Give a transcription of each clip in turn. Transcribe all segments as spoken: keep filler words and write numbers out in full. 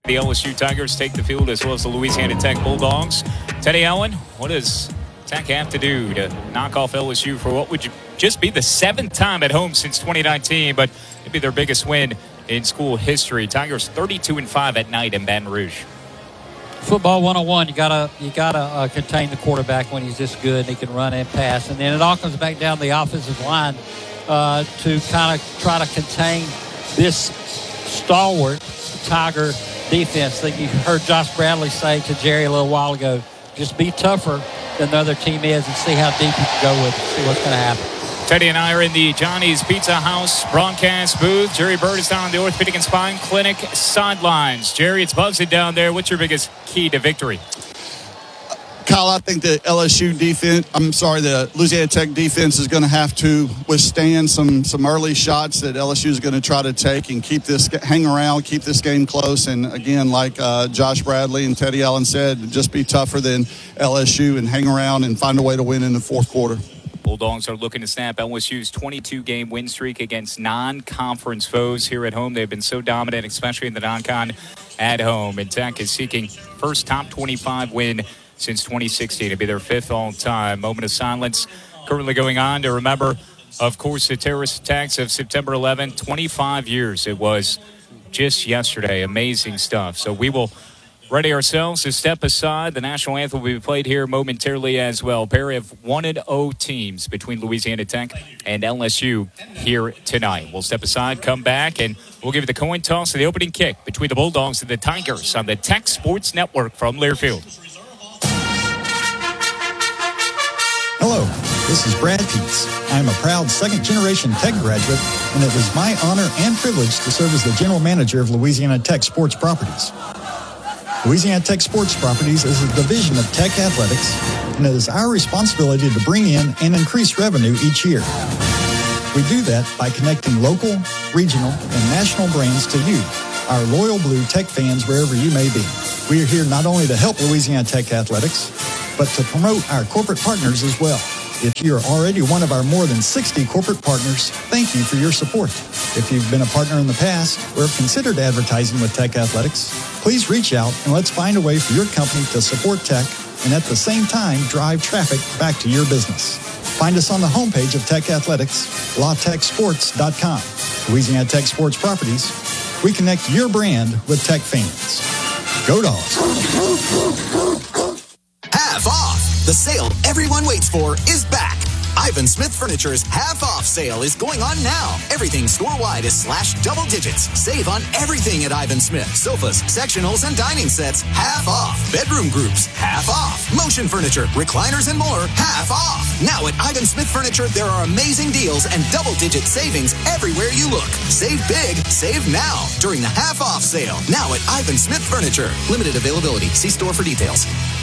The L S U Tigers take the field as well as the Louisiana Tech Bulldogs. Teddy Allen, what does Tech have to do to knock off L S U for what would just be the seventh time at home since twenty nineteen, but it'd be their biggest win in school history? Tigers thirty-two and five at night in Baton Rouge. Football one oh one, you gotta you gotta uh, contain the quarterback when he's this good and he can run and pass, and then it all comes back down to the offensive line uh, to kind of try to contain this stalwart Tiger defense. That you heard Josh Bradley say to Jerry a little while ago, just be tougher than the other team is and see how deep you can go with it, see what's going to happen. Teddy and I are in the Johnny's Pizza House broadcast booth. Jerry Bird is down on the Orthopedic and Spine Clinic sidelines. Jerry, it's Bugsy down there. What's your biggest key to victory? Kyle, I think the L S U defense, I'm sorry, the Louisiana Tech defense is going to have to withstand some some early shots that L S U is going to try to take and keep this, hang around, keep this game close. And again, like uh, Josh Bradley and Teddy Allen said, just be tougher than L S U and hang around and find a way to win in the fourth quarter. Bulldogs are looking to snap L S U's twenty-two game win streak against non-conference foes here at home. They've been so dominant, especially in the non-con at home. And Tech is seeking first top twenty-five win since twenty sixteen. It'll be their fifth all-time. Moment of silence currently going on to remember, of course, the terrorist attacks of September eleventh. twenty-five years it was just yesterday. Amazing stuff. So we will ready ourselves to step aside. The national anthem will be played here momentarily as well. A pair of one and oh teams between Louisiana Tech and L S U here tonight. We'll step aside, come back, and we'll give you the coin toss of the opening kick between the Bulldogs and the Tigers on the Tech Sports Network from Learfield. Hello, this is Brad Peets. I am a proud second-generation Tech graduate, and it is my honor and privilege to serve as the general manager of Louisiana Tech Sports Properties. Louisiana Tech Sports Properties is a division of Tech Athletics, and it is our responsibility to bring in and increase revenue each year. We do that by connecting local, regional, and national brands to you, our loyal Blue Tech fans wherever you may be. We are here not only to help Louisiana Tech Athletics, but to promote our corporate partners as well. If you're already one of our more than sixty corporate partners, thank you for your support. If you've been a partner in the past or have considered advertising with Tech Athletics, please reach out and let's find a way for your company to support Tech and at the same time drive traffic back to your business. Find us on the homepage of Tech Athletics, la tech sports dot com. Louisiana Tech Sports Properties, we connect your brand with Tech fans. Go Dogs! Half off! The sale everyone waits for is back. Ivan Smith Furniture's half-off sale is going on now. Everything store-wide is slashed double digits. Save on everything at Ivan Smith. Sofas, sectionals, and dining sets, half off. Bedroom groups, half off. Motion furniture, recliners, and more, half off. Now at Ivan Smith Furniture, there are amazing deals and double-digit savings everywhere you look. Save big, save now during the half-off sale. Now at Ivan Smith Furniture. Limited availability. See store for details.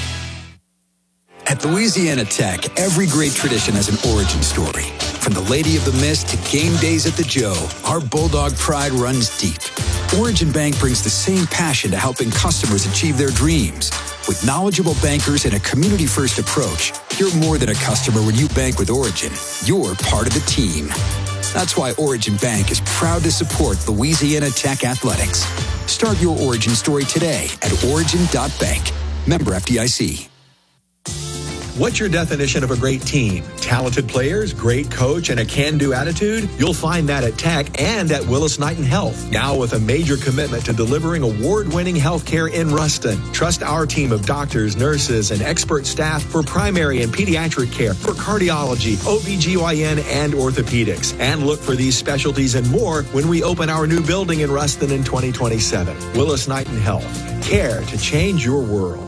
At Louisiana Tech, every great tradition has an origin story. From the Lady of the Mist to game days at the Joe, our Bulldog pride runs deep. Origin Bank brings the same passion to helping customers achieve their dreams. With knowledgeable bankers and a community-first approach, you're more than a customer when you bank with Origin. You're part of the team. That's why Origin Bank is proud to support Louisiana Tech Athletics. Start your origin story today at origin dot bank. Member F D I C. What's your definition of a great team? Talented players, great coach, and a can-do attitude? You'll find that at Tech and at Willis-Knighton Health. Now with a major commitment to delivering award-winning health care in Ruston. Trust our team of doctors, nurses, and expert staff for primary and pediatric care, for cardiology, O B G Y N, and orthopedics. And look for these specialties and more when we open our new building in Ruston in twenty twenty-seven. Willis-Knighton Health. Care to change your world.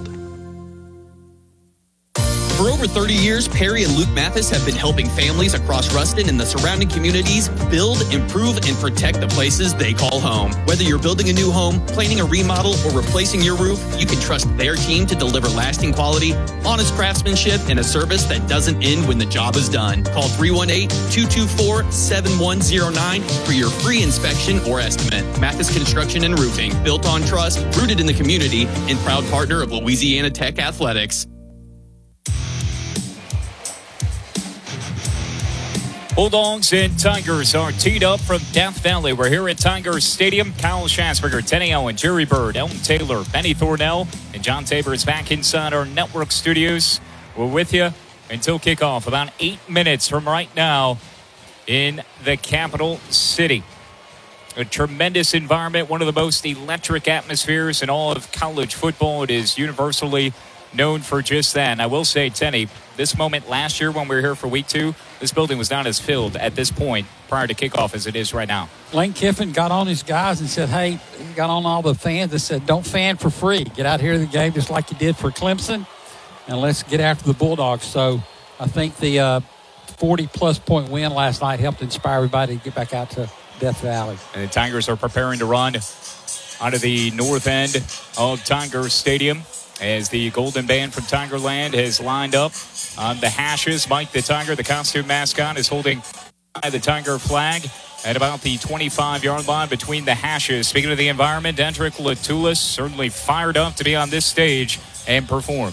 For over thirty years, Perry and Luke Mathis have been helping families across Ruston and the surrounding communities build, improve, and protect the places they call home. Whether you're building a new home, planning a remodel, or replacing your roof, you can trust their team to deliver lasting quality, honest craftsmanship, and a service that doesn't end when the job is done. Call three one eight, two two four, seven one zero nine for your free inspection or estimate. Mathis Construction and Roofing, built on trust, rooted in the community, and proud partner of Louisiana Tech Athletics. Bulldogs and Tigers are teed up from Death Valley. We're here at Tigers Stadium. Kyle Schasberger, Tenny Owen, Jerry Bird, Elton Taylor, Benny Thornell, and John Tabor is back inside our network studios. We're with you until kickoff, about eight minutes from right now in the capital city. A tremendous environment, one of the most electric atmospheres in all of college football. It is universally known for just that. And I will say, Tenny, this moment last year when we were here for week two, this building was not as filled at this point prior to kickoff as it is right now. Lane Kiffin got on his guys and said, hey, he got on all the fans and said, don't fan for free. Get out here to the game just like you did for Clemson, and let's get after the Bulldogs. So I think the uh, forty-plus point win last night helped inspire everybody to get back out to Death Valley. And the Tigers are preparing to run out of the north end of Tiger Stadium as the Golden Band from Tigerland has lined up on the hashes. Mike the Tiger, the costume mascot, is holding the Tiger flag at about the twenty-five-yard line between the hashes. Speaking of the environment, Dedrick Latulis certainly fired up to be on this stage and perform.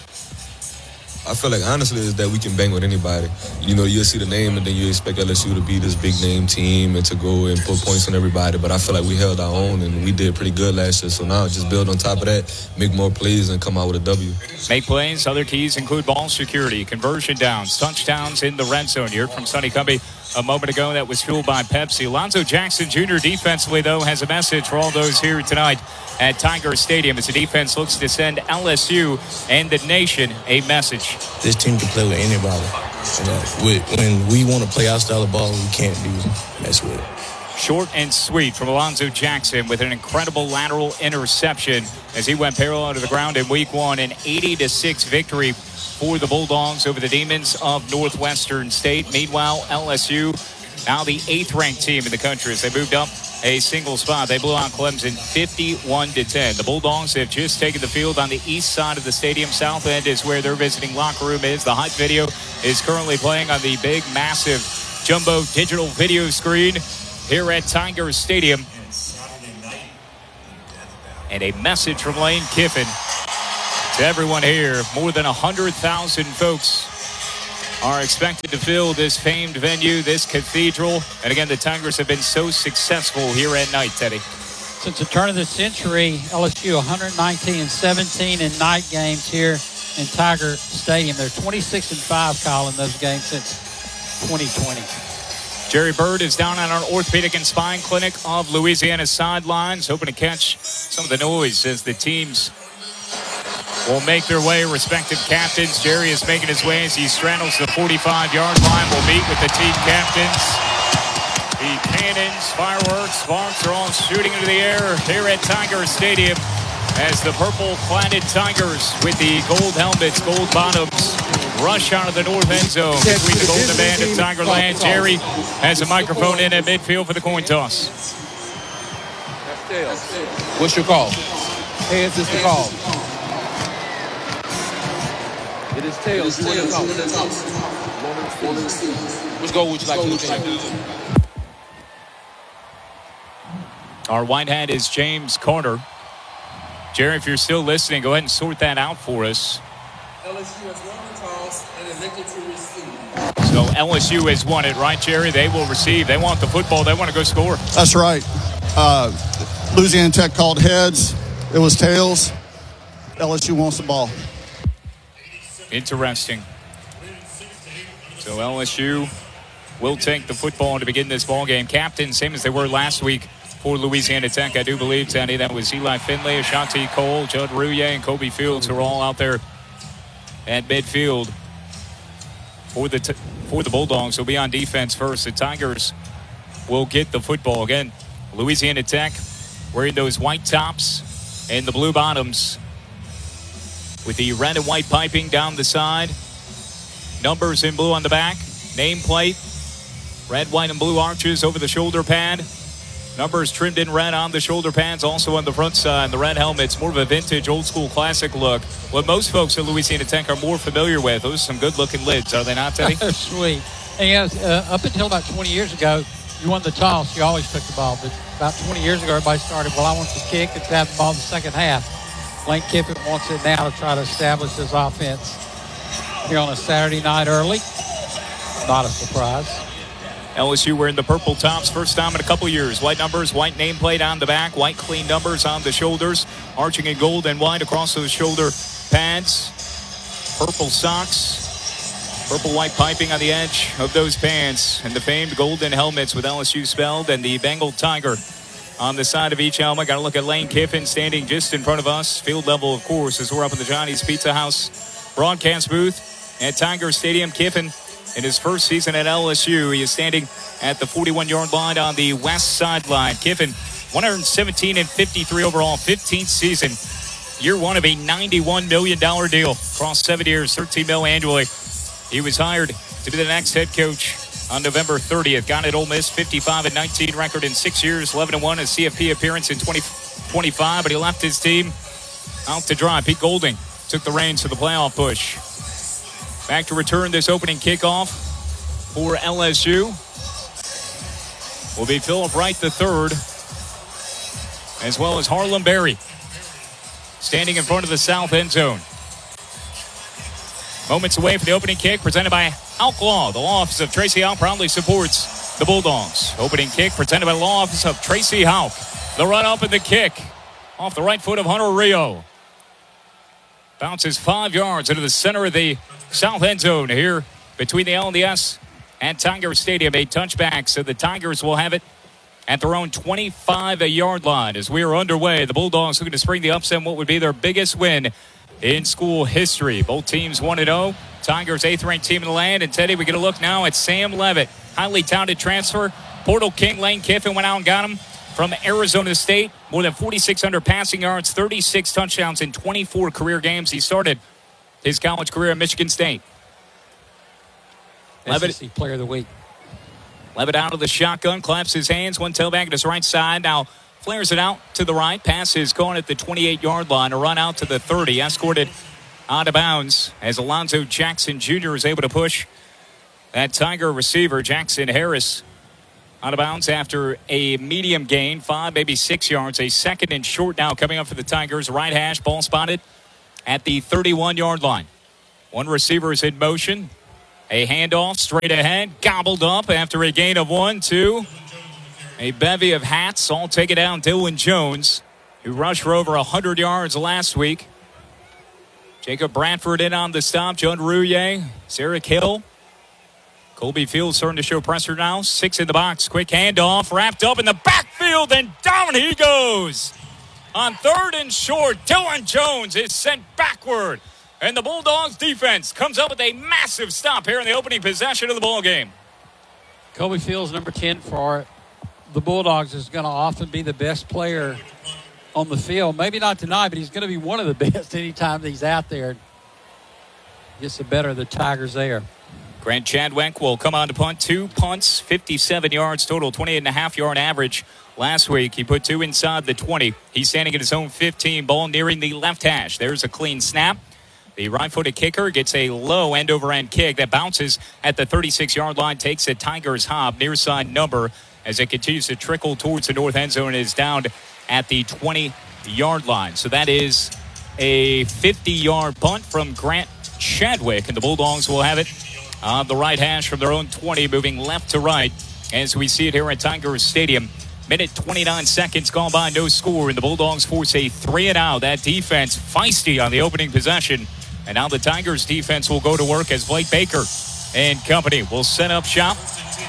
I feel like, honestly, is that we can bang with anybody. You know, you'll see the name, and then you expect L S U to be this big-name team and to go and put points on everybody. But I feel like we held our own, and we did pretty good last year. So now just build on top of that, make more plays, and come out with a W. Make plays. Other keys include ball security, conversion downs, touchdowns in the red zone. You heard from Sonny Cumby a moment ago. That was fueled by Pepsi. Alonzo Jackson Junior defensively, though, has a message for all those here tonight at Tiger Stadium as the defense looks to send L S U and the nation a message. This team can play with anybody. And, uh, with, when we want to play our style of ball, we can't be messed with it. Short and sweet from Alonzo Jackson with an incredible lateral interception as he went parallel to the ground in week one. An eighty to six victory for the Bulldogs over the Demons of Northwestern State. Meanwhile, L S U now the eighth-ranked team in the country as they moved up a single spot. They blew out Clemson fifty-one to ten. The Bulldogs have just taken the field on the east side of the stadium. South end is where their visiting locker room is. The hype video is currently playing on the big, massive jumbo digital video screen here at Tiger Stadium. And a message from Lane Kiffin to everyone here. More than one hundred thousand folks are expected to fill this famed venue, this cathedral. And again, the Tigers have been so successful here at night, Teddy. Since the turn of the century, L S U one hundred nineteen and seventeen in night games here in Tiger Stadium. They're twenty-six and five, Kyle, in those games since twenty twenty. Jerry Bird is down on our orthopedic and spine clinic of Louisiana sidelines, hoping to catch some of the noise as the teams will make their way, respective captains. Jerry is making his way as he straddles the forty-five-yard line. We'll meet with the team captains. The cannons, fireworks, sparks are all shooting into the air here at Tiger Stadium as the purple-cladded Tigers with the gold helmets, gold bottoms, rush out of the north end zone between the Golden Band of Tigerland. Jerry has a microphone in at midfield for the coin toss. What's your call? Heads is the call. It is tails. Which goal would you like to change? Our white hat is James Carter. Jerry, if you're still listening, go ahead and sort that out for us. L S U has won the toss and elected to receive. So L S U has won it, right, Jerry? They will receive. They want the football. They want to go score. That's right. Uh, Louisiana Tech called heads. It was tails. L S U wants the ball. Interesting. So L S U will take the football to begin this ball game. Captain, same as they were last week for Louisiana Tech. I do believe, Teddy, that was Eli Finley, Ashanti Cole, Judd Rouye, and Kobe Fields, who are all out there at midfield for the t- for the Bulldogs. Will be on defense first. The Tigers will get the football again. Louisiana Tech wearing those white tops and the blue bottoms with the red and white piping down the side. Numbers in blue on the back. Nameplate. Red, white, and blue arches over the shoulder pad. Numbers trimmed in red on the shoulder pads, also on the front side. The red helmet's more of a vintage, old-school classic look. What most folks at Louisiana Tech are more familiar with. Those are some good-looking lids, are they not, Teddy? Sweet. And, you know, uh, up until about twenty years ago, you won the toss, you always took the ball. But about twenty years ago, everybody started, well, I want to kick and have the ball in the second half. Lane Kiffin wants it now to try to establish his offense here on a Saturday night early. Not a surprise. L S U wearing the purple tops, first time in a couple years. White numbers, white nameplate on the back, white clean numbers on the shoulders, arching in gold and white across those shoulder pads. Purple socks, purple white piping on the edge of those pants, and the famed golden helmets with L S U spelled, and the Bengal Tiger on the side of each helmet. Got to look at Lane Kiffin standing just in front of us, field level, of course, as we're up in the Johnny's Pizza House broadcast booth at Tiger Stadium. Kiffin, in his first season at L S U, he is standing at the forty-one-yard line on the west sideline. Kiffin, one hundred seventeen and fifty-three overall, fifteenth season. Year one of a ninety-one million dollars deal across seven years, thirteen mil annually. He was hired to be the next head coach on November thirtieth. Got at Ole Miss, fifty-five and nineteen record in six years, eleven and one, a C F P appearance in twenty twenty-five, but he left his team out to dry. Pete Golding took the reins for the playoff push. Back to return this opening kickoff for L S U will be Philip Wright the third, as well as Harlem Berry, standing in front of the south end zone. Moments away from the opening kick, presented by Houck Law. The law office of Tracy Houck proudly supports the Bulldogs. Opening kick presented by the law office of Tracy Houck. The run up and the kick off the right foot of Hunter Rio. Bounces five yards into the center of the south end zone here between the L and the S and Tiger Stadium. A touchback, so the Tigers will have it at their own twenty-five-yard line as we are underway. The Bulldogs looking to spring the upset in what would be their biggest win in school history. Both teams one and oh. Tigers eighth-ranked team in the land. And Teddy, we get a look now at Sam Levitt. Highly touted transfer. Portal King Lane Kiffin went out and got him from Arizona State. More than forty-six hundred passing yards, thirty-six touchdowns in twenty-four career games. He started his college career at Michigan State. Levitt, S E C Player of the Week. Levitt out of the shotgun, claps his hands, one tailback at his right side. Now flares it out to the right. Pass is going at the twenty-eight-yard line. A run out to the thirty. Escorted out of bounds as Alonzo Jackson Junior is able to push that Tiger receiver, Jackson Harris, out of bounds after a medium gain, five, maybe six yards. A second and short now coming up for the Tigers. Right hash, ball spotted at the thirty-one-yard line. One receiver is in motion. A handoff straight ahead, gobbled up after a gain of one, two. A bevy of hats all take it down. Dylan Jones, who rushed for over one hundred yards last week. Jacob Bradford in on the stop. John Rouillet, Zarek Hill. Colby Fields starting to show pressure now. Six in the box. Quick handoff. Wrapped up in the backfield, and down he goes. On third and short, Dylan Jones is sent backward. And the Bulldogs defense comes up with a massive stop here in the opening possession of the ball game. Colby Fields, number ten for the Bulldogs, is going to often be the best player on the field. Maybe not tonight, but he's going to be one of the best anytime he's out there. Gets the better of the Tigers there. Grant Chadwick will come on to punt. Two punts, fifty-seven yards total, twenty-eight and a half yard average. Last week, he put two inside the twenty. He's standing at his own fifteen, ball nearing the left hash. There's a clean snap. The right-footed kicker gets a low end-over-end kick that bounces at the thirty-six-yard line, takes a Tigers hop, near side number, as it continues to trickle towards the north end zone and is down at the twenty-yard line. So that is a fifty-yard punt from Grant Chadwick, and the Bulldogs will have it on the right hash from their own twenty, moving left to right as we see it here at Tigers Stadium. Minute twenty-nine seconds gone by, no score, and the Bulldogs force a three and out. That defense feisty on the opening possession. And now the Tigers defense will go to work as Blake Baker and company will set up shop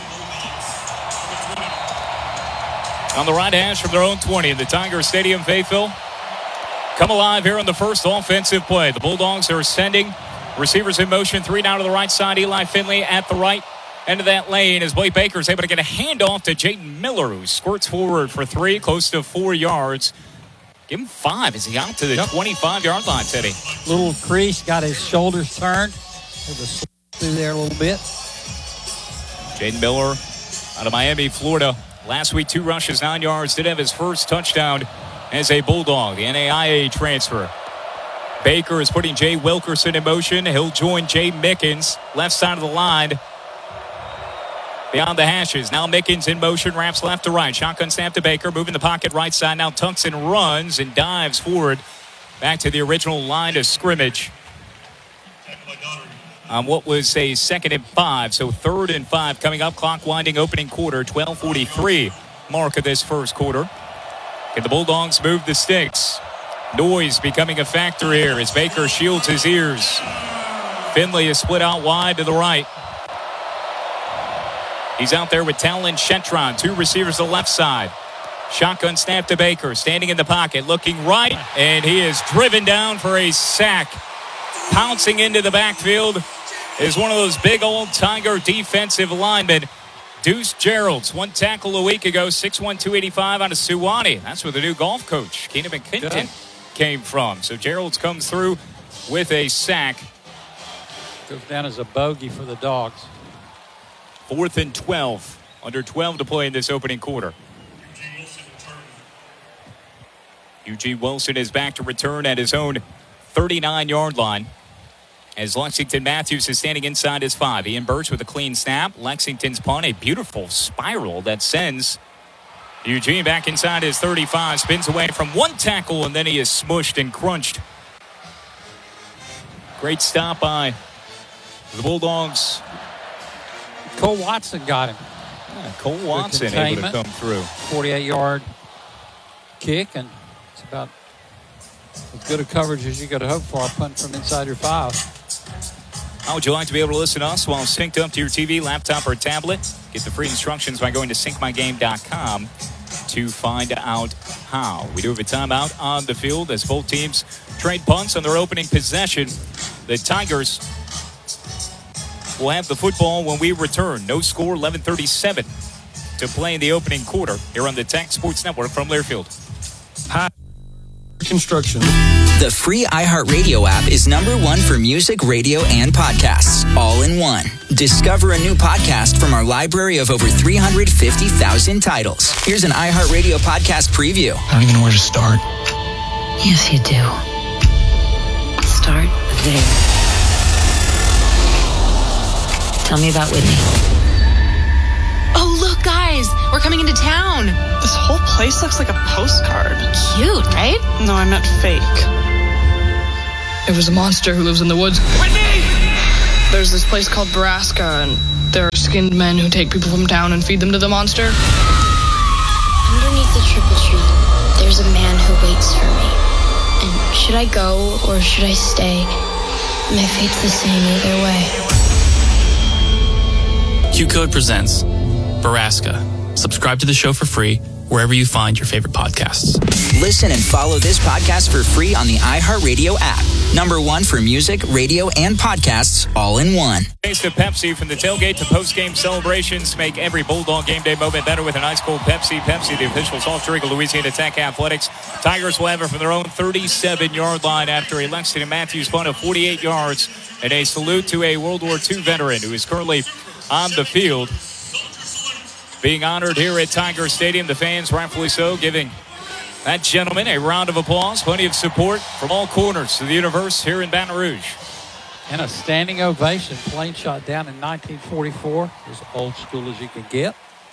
on the right hash from their own twenty. The Tigers Stadium Fayetteville come alive here on the first offensive play. The Bulldogs are sending receivers in motion, three down to the right side. Eli Finley at the right end of that lane as Blake Baker is able to get a handoff to Jaden Miller, who squirts forward for three, close to four yards. Give him five. Is he out to the yep. twenty-five-yard line, Teddy? Little crease, got his shoulders turned. There's a slip through there a little bit. Jaden Miller out of Miami, Florida. Last week, two rushes, nine yards. Did have his first touchdown as a Bulldog, the N A I A transfer. Baker is putting Jay Wilkerson in motion. He'll join Jay Mickens, left side of the line. Beyond the hashes. Now Mickens in motion, wraps left to right. Shotgun snap to Baker, moving the pocket right side. Now tucks and runs and dives forward back to the original line of scrimmage. on what was a second and five. So third and five coming up. Clock winding, opening quarter, twelve forty-three mark of this first quarter. Can the Bulldogs move the sticks? Noise becoming a factor here as Baker shields his ears. Finley is split out wide to the right. He's out there with Talon Shetron, two receivers to the left side. Shotgun snap to Baker, standing in the pocket, looking right, and he is driven down for a sack. Pouncing into the backfield is one of those big old Tiger defensive linemen, Deuce Geralds. One tackle a week ago, six one, two eighty-five out of Suwannee. That's where the new golf coach, Keenan McKinton, came from. So Geralds comes through with a sack. Goes down as a bogey for the Dogs. Fourth and twelve. Under twelve to play in this opening quarter. Eugene Wilson is back to return at his own thirty-nine-yard line. As Lexington Matthews is standing inside his five. Ian Birch with a clean snap. Lexington's punt, a beautiful spiral that sends Eugene back inside his thirty-five. Spins away from one tackle, and then he is smushed and crunched. Great stop by the Bulldogs. Cole Watson got him. Yeah, Cole Watson able to come through. forty-eight-yard kick, and it's about as good a coverage as you could hope for. A punt from inside your five. How would you like to be able to listen to us while synced up to your T V, laptop, or tablet? Get the free instructions by going to sync my game dot com to find out how. We do have a timeout on the field as both teams trade punts on their opening possession. The Tigers will have the football when we return. No score, eleven thirty-seven to play in the opening quarter here on the Tech Sports Network from Learfield. Hi. Construction. The free iHeartRadio app is number one for music, radio, and podcasts, all in one. Discover a new podcast from our library of over three hundred fifty thousand titles. Here's an iHeartRadio podcast preview. I don't even know where to start. Yes, you do. Start there. Tell me about Whitney. Oh, look, guys. We're coming into town. This whole place looks like a postcard. Cute, right? No, I meant fake. It was a monster who lives in the woods. Whitney! There's this place called Baraska, and there are skinned men who take people from town and feed them to the monster. Underneath the triple tree, there's a man who waits for me. And should I go or should I stay? My fate's the same either way. Q-Code presents Baraska. Subscribe to the show for free wherever you find your favorite podcasts. Listen and follow this podcast for free on the iHeartRadio app. Number one for music, radio, and podcasts, all in one. Taste of Pepsi from the tailgate to post-game celebrations. Make every Bulldog game day moment better with an ice-cold Pepsi. Pepsi, the official soft drink of Louisiana Tech Athletics. Tigers will have it from their own thirty-seven-yard line after a Lexington Matthews punt of forty-eight yards. And a salute to a World War Two veteran who is currently on the field. Being honored here at Tiger Stadium. The fans, rightfully so, giving that gentleman a round of applause. Plenty of support from all corners of the universe here in Baton Rouge. And a standing ovation. Plane shot down in nineteen forty-four. As old school as you can get.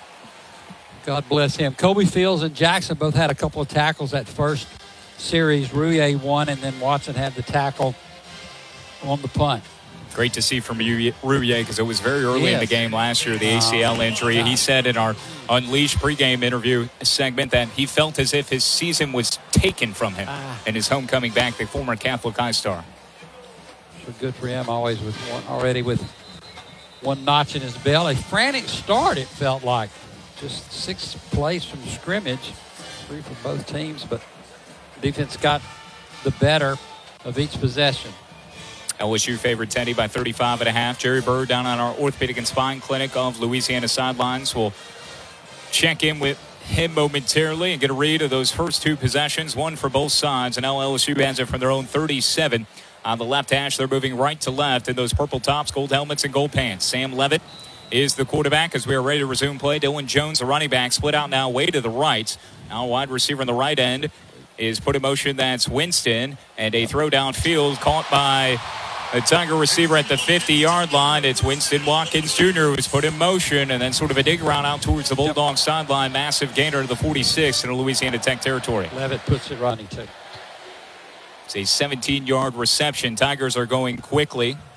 God bless him. Kobe Fields and Jackson both had a couple of tackles that first series. Rouillet won, and then Watson had the tackle on the punt. Great to see from Rouillet because it was very early yes. in the game last year, the A C L injury. He said in our Unleashed pregame interview segment that he felt as if his season was taken from him ah. and his homecoming back, the former Catholic High Star. So good for him, always with one, already with one notch in his belt. A frantic start, it felt like. Just sixth place from scrimmage, three for both teams, but defense got the better of each possession. L S U favored Teddy by thirty-five and a half. Jerry Bird down on our orthopedic and spine clinic of Louisiana sidelines. We'll check in with him momentarily and get a read of those first two possessions, one for both sides. And now L S U has it from their own thirty-seven. On the left hash, they're moving right to left in those purple tops, gold helmets, and gold pants. Sam Levitt is the quarterback as we are ready to resume play. Dylan Jones, the running back, split out now way to the right. Now wide receiver on the right end is put in motion. That's Winston. And a throw downfield caught by a Tiger receiver at the fifty-yard line. It's Winston Watkins Junior who is put in motion, and then sort of a dig around out towards the Bulldog yep. sideline. Massive gainer to the forty-six in the Louisiana Tech territory. Levitt puts it running too. It's a seventeen-yard reception. Tigers are going quickly.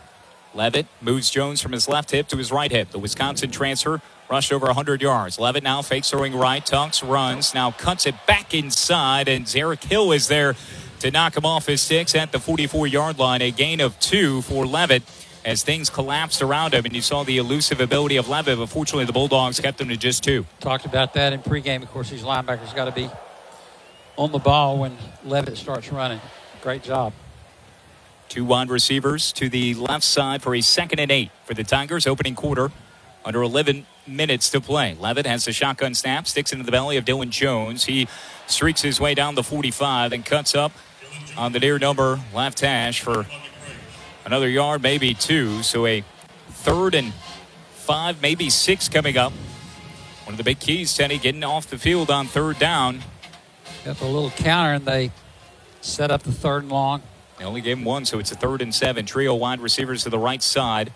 Levitt moves Jones from his left hip to his right hip. The Wisconsin transfer rushed over one hundred yards. Levitt now fakes throwing right, tucks, runs, now cuts it back inside, and Zarek Hill is there to knock him off his sticks at the forty-four-yard line. A gain of two for Levitt as things collapsed around him, and you saw the elusive ability of Levitt, but fortunately the Bulldogs kept him to just two. Talked about that in pregame. Of course, these linebackers got to be on the ball when Levitt starts running. Great job. Two wide receivers to the left side for a second and eight for the Tigers. Opening quarter, under eleven minutes to play. Levitt has the shotgun snap, sticks into the belly of Dylan Jones. He streaks his way down the forty-five and cuts up on the near number left hash for another yard, maybe two. So a third and five, maybe six coming up. One of the big keys, Teddy, getting off the field on third down. Got the little counter, and they set up the third and long. They only gave him one, so it's a third and seven. Trio wide receivers to the right side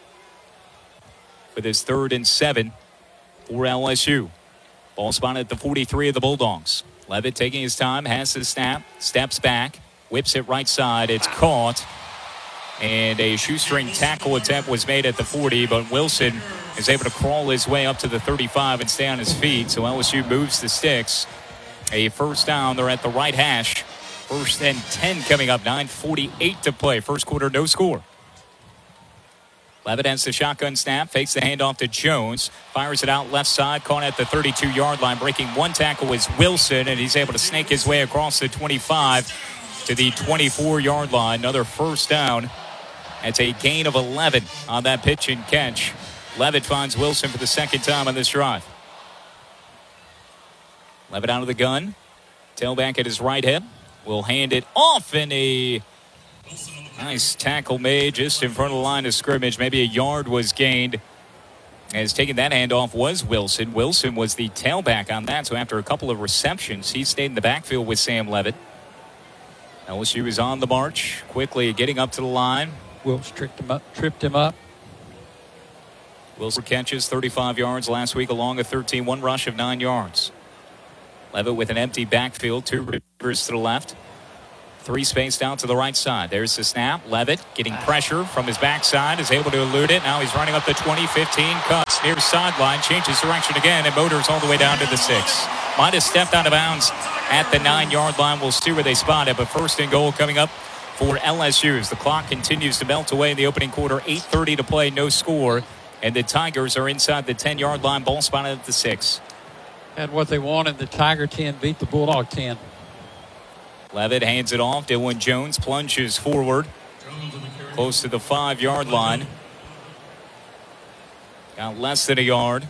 for this third and seven for L S U. Ball spotted at the forty-three of the Bulldogs. Levitt taking his time, has the snap, steps back, whips it right side. It's caught, and a shoestring tackle attempt was made at the forty, but Wilson is able to crawl his way up to the thirty-five and stay on his feet, so L S U moves the sticks. A first down. They're at the right hash. First and ten coming up. nine forty-eight to play. First quarter, no score. Levitt has the shotgun snap, fakes the handoff to Jones, fires it out left side, caught at the thirty-two-yard line. Breaking one tackle is Wilson, and he's able to snake his way across the twenty-five to the twenty-four-yard line. Another first down. That's a gain of eleven on that pitch and catch. Levitt finds Wilson for the second time on this drive. Levitt out of the gun. Tailback at his right hip. Will hand it off, and a nice tackle made just in front of the line of scrimmage. Maybe a yard was gained. As taking that handoff was Wilson. Wilson was the tailback on that, so after a couple of receptions, he stayed in the backfield with Sam Levitt. L S U is on the march, quickly getting up to the line. Wilson tripped him up. Tripped him up. Wilson catches thirty-five yards last week along a thirteen one rush of nine yards. Levitt with an empty backfield, two receivers to the left. Three spaced out to the right side. There's the snap. Levitt getting pressure from his backside, is able to elude it. Now he's running up the twenty, fifteen, cuts near sideline, changes direction again, and motors all the way down to the six. Might have stepped out of bounds at the nine-yard line. We'll see where they spot it, but first and goal coming up for L S U. The clock continues to melt away in the opening quarter. eight thirty to play, no score, and the Tigers are inside the ten-yard line. Ball spotted at the six. Had what they wanted. The Tiger ten beat the Bulldog ten. Levitt hands it off. Dylan Jones plunges forward close to the five-yard line. Got less than a yard.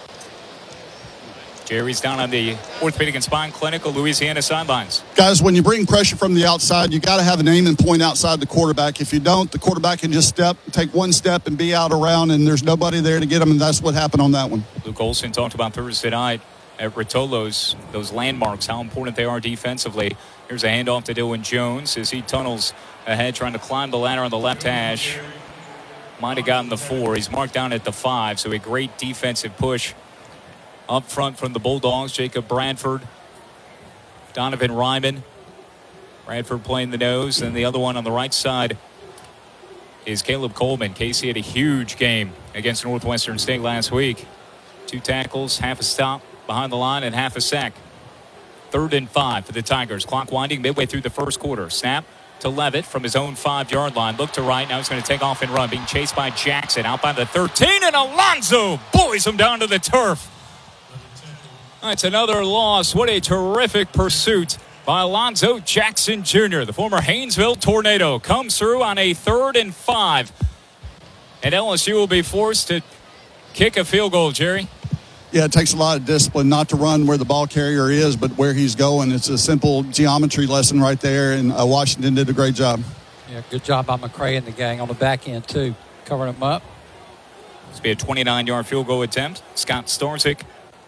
Jerry's down on the Orthopedic and Spine Clinic of Louisiana sidelines. Guys, when you bring pressure from the outside, you got to have an aim and point outside the quarterback. If you don't, the quarterback can just step, take one step and be out around, and there's nobody there to get him, and that's what happened on that one. Luke Olson talked about Thursday night at Rotolo's, those landmarks, how important they are defensively. Here's a handoff to Dylan Jones as he tunnels ahead, trying to climb the ladder on the left hash. Might have gotten the four. He's marked down at the five, so a great defensive push up front from the Bulldogs. Jacob Bradford, Donovan Ryman. Bradford playing the nose, and the other one on the right side is Caleb Coleman. Casey had a huge game against Northwestern State last week. Two tackles, half a stop behind the line, and half a sack. Third and five for the Tigers. Clock winding midway through the first quarter. Snap to Levitt from his own five-yard line. Look to right. Now he's going to take off and run. Being chased by Jackson out by the thirteen, and Alonzo bullies him down to the turf. That's another loss. What a terrific pursuit by Alonzo Jackson Junior The former Haynesville Tornado comes through on a third and five. And L S U will be forced to kick a field goal, Jerry. Yeah, it takes a lot of discipline not to run where the ball carrier is, but where he's going. It's a simple geometry lesson right there, and uh, Washington did a great job. Yeah, good job by McCray and the gang on the back end, too, covering them up. This will be a twenty-nine-yard field goal attempt. Scott Starzik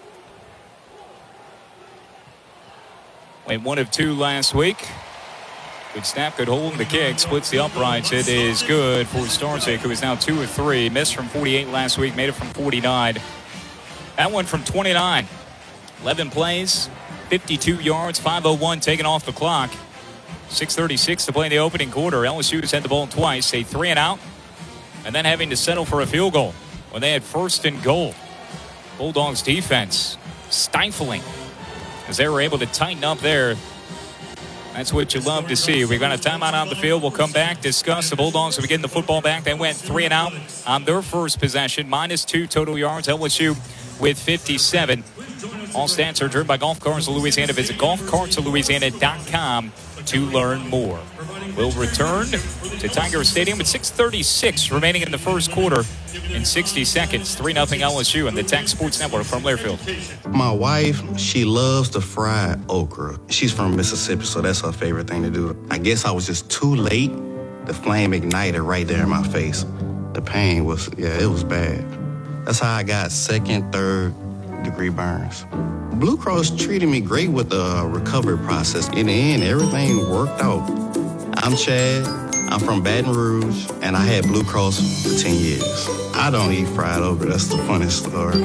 went one of two last week. Good snap, good hold, the kick, splits the uprights. It is good for Starzik, who is now two of three. Missed from forty-eight last week, made it from forty-nine. That one from twenty-nine. eleven plays, fifty-two yards, five oh one taken off the clock. six thirty-six to play in the opening quarter. L S U has had the ball twice. A three and out and then having to settle for a field goal when they had first and goal. Bulldogs defense stifling as they were able to tighten up there. That's what you love to see. We've got a timeout on the field. We'll come back, discuss the Bulldogs will be getting the football back. They went three and out on their first possession, minus two total yards. L S U with fifty-seven. All stats are driven by Golf Carts of Louisiana. Visit golf carts of louisiana dot com to learn more. We'll return to Tiger Stadium with six thirty-six remaining in the first quarter. In sixty seconds, three nothing L S U and the Tech Sports Network from Learfield. My wife, she loves to fry okra. She's from Mississippi, so that's her favorite thing to do. I guess I was just too late. The flame ignited right there in my face. The pain was, yeah, it was bad. That's how I got second, third degree burns. Blue Cross treated me great with the recovery process. In the end, everything worked out. I'm Chad. I'm from Baton Rouge, and I had Blue Cross for ten years. I don't eat fried okra. That's the funniest story.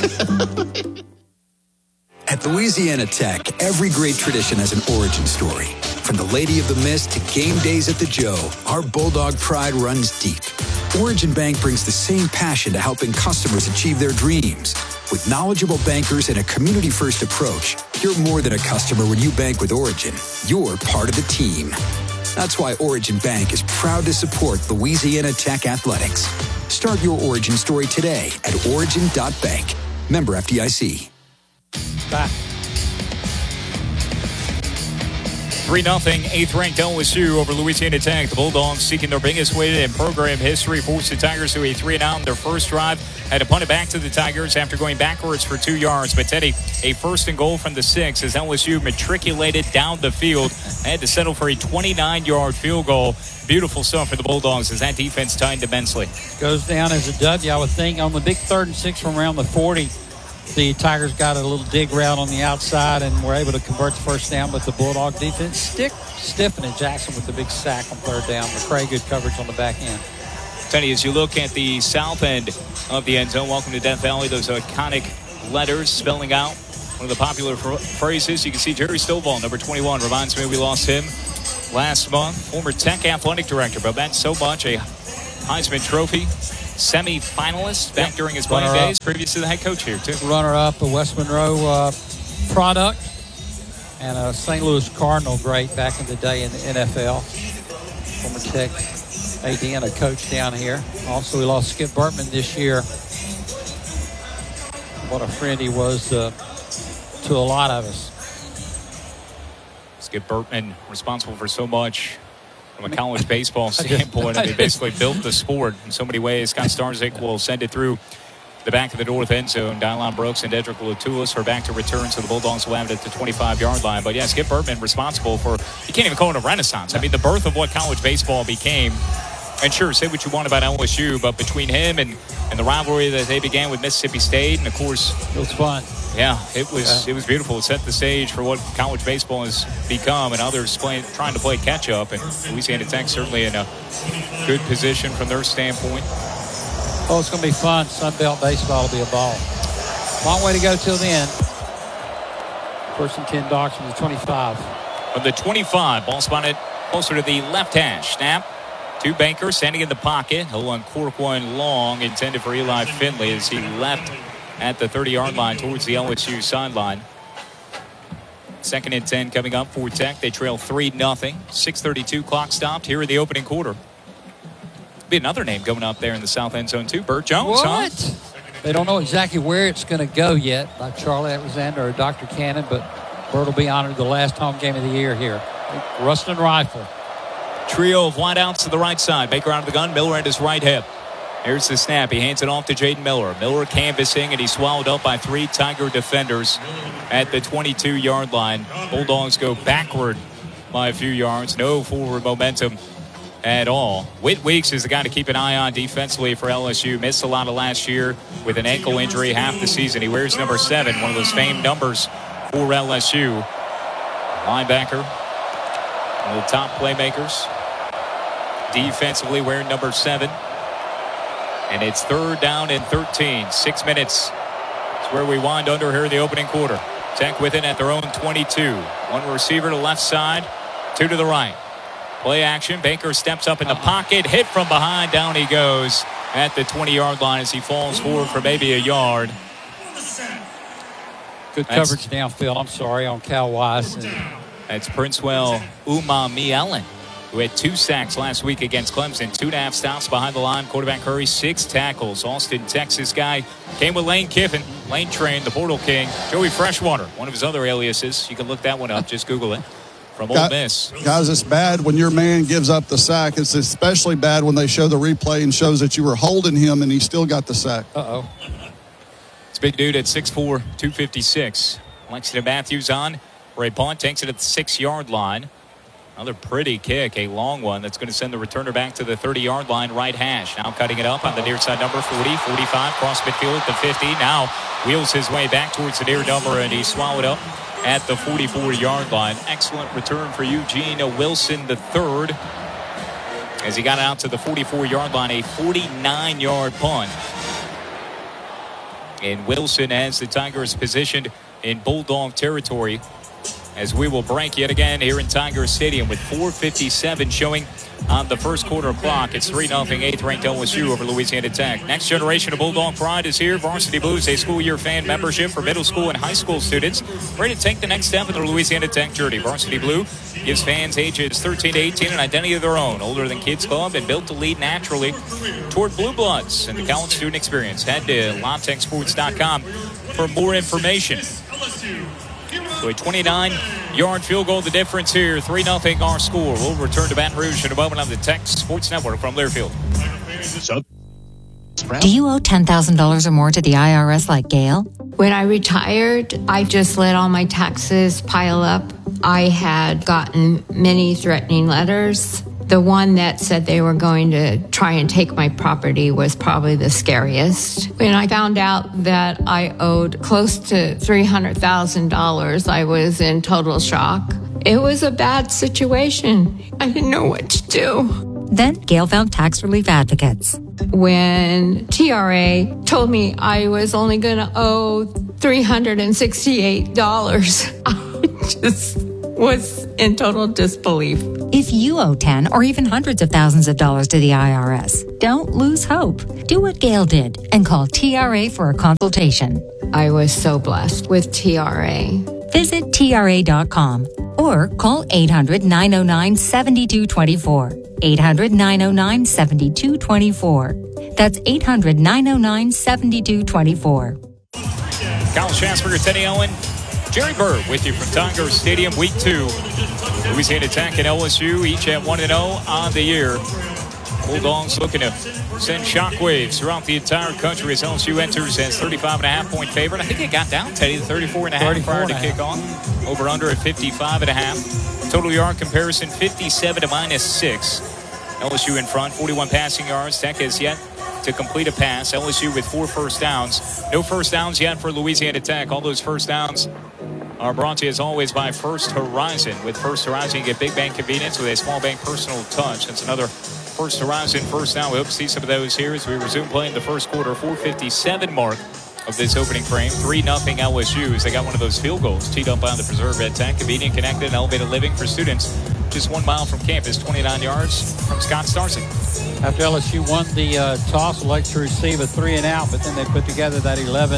At Louisiana Tech, every great tradition has an origin story. From the Lady of the Mist to game days at the Joe, our Bulldog pride runs deep. Origin Bank brings the same passion to helping customers achieve their dreams. With knowledgeable bankers and a community-first approach, you're more than a customer when you bank with Origin. You're part of the team. That's why Origin Bank is proud to support Louisiana Tech Athletics. Start your origin story today at origin dot bank. Member F D I C. Back. three nothing, eighth-ranked L S U over Louisiana Tech. The Bulldogs seeking their biggest win in program history, forced the Tigers to a three and out in their first drive. Had to punt it back to the Tigers after going backwards for two yards. But Teddy, a first and goal from the six as L S U matriculated down the field. They had to settle for a twenty-nine yard field goal. Beautiful stuff for the Bulldogs as that defense tightened immensely. Goes down as a W, I would think. On the big third and six from around the forty, the Tigers got a little dig route on the outside and were able to convert the first down, but the Bulldog defense stick stiffing at Jackson with the big sack on third down. McCray, good coverage on the back end. Teddy, as you look at the south end of the end zone, welcome to Death Valley, those iconic letters spelling out one of the popular fr- phrases. You can see Jerry Stovall, number twenty-one. Reminds me we lost him last month. Former Tech athletic director, but meant so much. A Heisman Trophy semi-finalist back yep. during his playing days. Previously the head coach here, too. Runner-up, a West Monroe uh, product, and a Saint Louis Cardinal great back in the day in the N F L. Former Tech A D and a coach down here. Also, we lost Skip Burtman this year. What a friend he was uh, to a lot of us. Skip Burtman, responsible for so much from a college baseball standpoint. I mean, basically built the sport in so many ways. Scott Starzik will send it through the back of the north end zone. Dylon Brooks and Dedrick Latulis are back to return, so the Bulldogs will have it at the twenty-five yard line. But, yeah, Skip Burtman responsible for, you can't even call it a renaissance. I mean, the birth of what college baseball became. And sure, say what you want about L S U, but between him and, and the rivalry that they began with Mississippi State, and, of course, it was fun. Yeah, it was yeah. it was beautiful. It set the stage for what college baseball has become, and others playing, trying to play catch-up. And Louisiana Tech certainly in a good position from their standpoint. Oh, it's going to be fun. Sunbelt baseball will be a ball. Long way to go till then. First and ten Dogs from the twenty-five. From the twenty-five, ball spotted closer to the left hash. Snap. Two Bankers standing in the pocket. He'll uncork one long, intended for Eli Finley as he left at the thirty yard line towards the L S U sideline. Second and ten coming up for Tech. They trail three nothing. six thirty-two clock stopped here in the opening quarter. Be another name going up there in the south end zone too. Burt Jones, what? Huh? They don't know exactly where it's going to go yet, like Charlie Alexander or Doctor Cannon, but Burt will be honored the last home game of the year here. Ruston Rifle. Trio of wideouts to the right side. Baker out of the gun. Miller at his right hip. Here's the snap. He hands it off to Jaden Miller. Miller canvassing, and he's swallowed up by three Tiger defenders at the twenty-two yard line. Bulldogs go backward by a few yards. No forward momentum at all. Whit Weeks is the guy to keep an eye on defensively for L S U. Missed a lot of last year with an ankle injury half the season. He wears number seven, one of those famed numbers for L S U. Linebacker, one of the top playmakers. Defensively wearing number seven. And it's third down and thirteen. Six minutes. It's where we wind under here in the opening quarter. Tech with it at their own twenty-two. One receiver to the left side, two to the right. Play action. Baker steps up in the pocket. Hit from behind. Down he goes at the twenty-yard line as he falls forward for maybe a yard. Good That's, coverage downfield. I'm sorry, on Cal Weiss. That's Princewell Umamielen, who had two sacks last week against Clemson. Two and a half stops behind the line. Quarterback Curry, six tackles. Austin, Texas guy. Came with Lane Kiffin. Lane Train, the Portal King. Joey Freshwater, one of his other aliases. You can look that one up. Just Google it. From Ole Miss. Guys, it's bad when your man gives up the sack. It's especially bad when they show the replay and shows that you were holding him and he still got the sack. Uh-oh. It's a big dude at six four, two fifty-six. Lexington Matthews on for a punt. Takes it at the six-yard line. Another pretty kick, a long one that's going to send the returner back to the thirty-yard line, right hash. Now cutting it up on the near side number, forty, forty-five, cross midfield at the fifty. Now wheels his way back towards the near number, and he's swallowed up at the forty-four-yard line. Excellent return for Eugene Wilson the third as he got out to the forty-four-yard line, a forty-nine-yard punt. And Wilson has the Tigers positioned in Bulldog territory as we will break yet again here in Tiger Stadium with four fifty-seven showing on the first quarter clock. It's three nothing, eighth-ranked L S U over Louisiana Tech. Next generation of Bulldog pride is here. Varsity Blues, a school-year fan membership for middle school and high school students ready to take the next step in their Louisiana Tech journey. Varsity Blue gives fans ages thirteen to eighteen an identity of their own, older than Kids Club, and built to lead naturally toward Blue Bloods and the college student experience. Head to La Tech Sports dot com for more information. So a twenty-nine-yard field goal, the difference here. three nothing our score. We'll return to Baton Rouge in a moment on the Tech Sports Network from Learfield. Do you owe ten thousand dollars or more to the I R S like Gail? When I retired, I just let all my taxes pile up. I had gotten many threatening letters. The one that said they were going to try and take my property was probably the scariest. When I found out that I owed close to three hundred thousand dollars, I was in total shock. It was a bad situation. I didn't know what to do. Then Gail found Tax Relief Advocates. When T R A told me I was only going to owe three hundred sixty-eight dollars, I just was in total disbelief. If you owe ten or even hundreds of thousands of dollars to the I R S, don't lose hope. Do what Gail did and call T R A for a consultation. I was so blessed with T R A. Visit T R A dot com or call eight hundred, nine oh nine, seven two two four. eight hundred, nine oh nine, seven two two four. That's eight hundred, nine oh nine, seven two two four. Kyle Schasberger, Teddy Owen, Jerry Bird with you from Tiger Stadium, week two. Louisiana Tech and L S U each at one and oh on the year. Bulldogs looking to send shockwaves throughout the entire country as L S U enters as thirty-five and a half point favorite. I think it got down, Teddy, to thirty-four and a half prior to kickoff. Over under at fifty-five and a half. Total yard comparison fifty-seven to minus six. L S U in front, forty-one passing yards. Tech has yet to complete a pass. L S U with four first downs. No first downs yet for Louisiana Tech. All those first downs are brought to you as always by First Horizon. With First Horizon, you get big bank convenience with a small bank personal touch. That's another First Horizon first down. We hope to see some of those here as we resume playing the first quarter. four fifty-seven mark of this opening frame. three nothing L S U as they got one of those field goals teed up on the preserve at Tech. Convenient, connected, and elevated living for students just one mile from campus. twenty-nine yards from Scott Starzing. After L S U won the uh, toss, elected to receive a three and out, but then they put together that eleven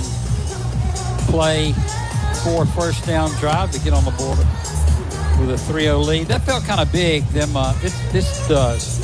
play four first down drive to get on the board with a three oh lead. That felt kind of big. Them uh, this, this does.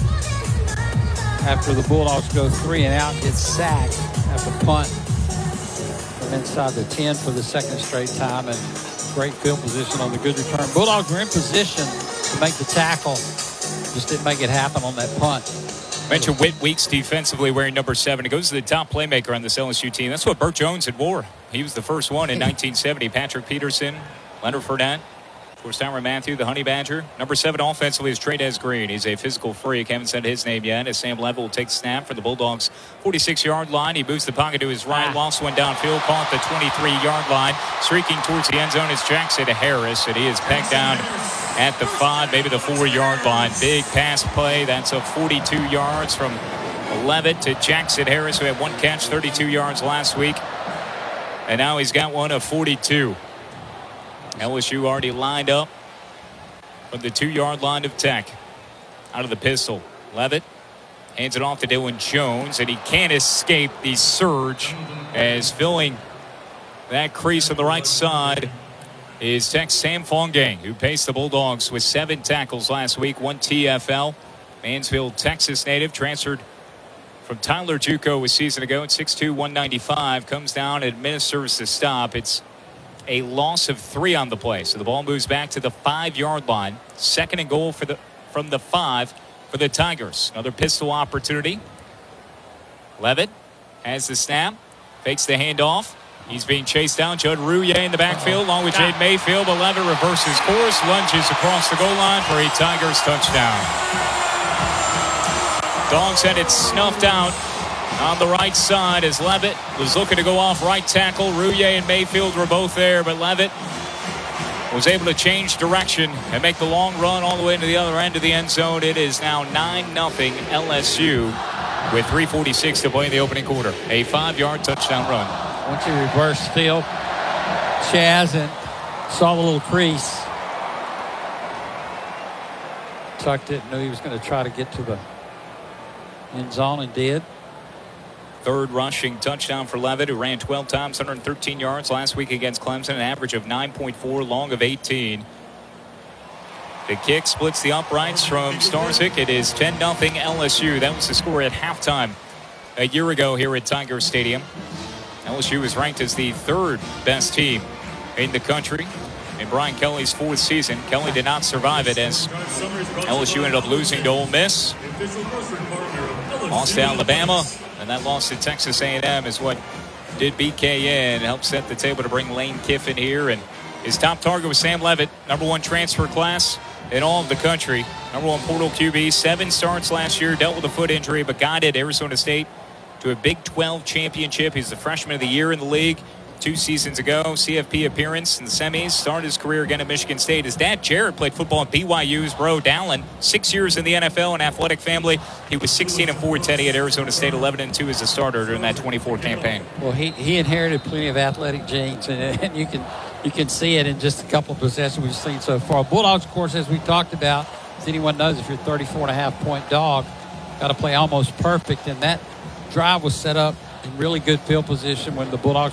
After the Bulldogs go three and out, get sacked after punt from inside the ten for the second straight time, and great field position on the good return. Bulldogs were in position to make the tackle, just didn't make it happen on that punt. Mentioned Whit Weeks defensively wearing number seven. He goes to the top playmaker on this L S U team. That's what Burt Jones had wore. He was the first one in nineteen seventy. Patrick Peterson, Leonard Fournette, of course, Tyrann Mathieu, the Honey Badger. Number seven offensively is Trey'Dez Green. He's a physical freak. Haven't said his name yet. As Sam Levitt will take snap for the Bulldogs' forty-six-yard line. He moves the pocket to his right. Lost one downfield. Caught the twenty-three-yard line. Streaking towards the end zone is Jackson Harris, and he is pegged down at the five, maybe the four-yard line. Big pass play. That's a forty-two yards from Levitt to Jackson Harris, who had one catch, thirty-two yards last week. And now he's got one of forty-two. L S U already lined up from the two-yard line of Tech. out of the pistol. Levitt hands it off to Dylan Jones, and he can't escape the surge as filling that crease on the right side is Tech's Sam Fongang, who paced the Bulldogs with seven tackles last week, one T F L. Mansfield, Texas native, transferred from Tyler Juco a season ago at six two, one ninety-five, comes down and administers the stop. It's a loss of three on the play, so the ball moves back to the five-yard line. Second and goal for the from the five for the Tigers. Another pistol opportunity. Levitt has the snap, fakes the handoff. He's being chased down. Judd Rouillet in the backfield along with Jade Mayfield, but Levitt reverses course, lunges across the goal line for a Tigers touchdown. Dogs had it snuffed out on the right side as Levitt was looking to go off right tackle. Rouillet and Mayfield were both there, but Levitt was able to change direction and make the long run all the way to the other end of the end zone. It is now nine nothing L S U with three forty-six to play in the opening quarter. A five-yard touchdown run. Once he reversed field, Chaz, and saw the little crease. Tucked it, knew he was going to try to get to the end zone and did. Third rushing touchdown for Levitt, who ran twelve times, one hundred thirteen yards last week against Clemson, an average of nine point four, long of eighteen. The kick splits the uprights from Starzyk. It is ten nothing L S U. That was the score at halftime a year ago here at Tiger Stadium. L S U was ranked as the third best team in the country in Brian Kelly's fourth season. Kelly did not survive it as L S U ended up losing to Ole Miss. Lost to Alabama, and that loss to Texas A and M is what did B K in. Helped set the table to bring Lane Kiffin here. And his top target was Sam Levitt, number one transfer class in all of the country. Number one portal Q B, seven starts last year, dealt with a foot injury, but guided Arizona State to a Big twelve championship. He's the freshman of the year in the league. Two seasons ago, C F P appearance in the semis. Started his career again at Michigan State. His dad, Jared, played football at B Y U's bro, Dallin. Six years in the N F L, an athletic family. He was sixteen and four, Teddy, at Arizona State, eleven and two as a starter during that twenty-four campaign. Well, he, he inherited plenty of athletic genes, and, and you can you can see it in just a couple of possessions we've seen so far. Bulldogs, of course, as we talked about, as anyone knows, if you're a thirty-four and a half point dog, got to play almost perfect, and that drive was set up in really good field position when the Bulldogs